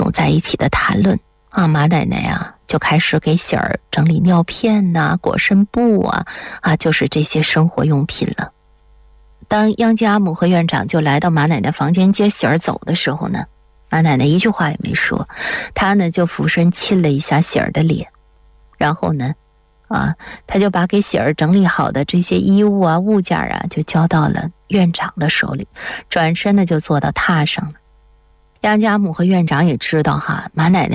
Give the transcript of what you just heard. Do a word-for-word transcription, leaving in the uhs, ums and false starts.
总在一起的谈论啊，马奶奶啊就开始给喜儿整理尿片呐、啊、裹身布啊，啊，就是这些生活用品了。当央吉阿姆和院长就来到马奶奶房间接喜儿走的时候呢，马奶奶一句话也没说，她呢就俯身亲了一下喜儿的脸，然后呢啊，他就把给喜儿整理好的这些衣物啊物件啊就交到了院长的手里，转身呢就坐到榻上了。央吉阿姆和院长也知道哈，马奶奶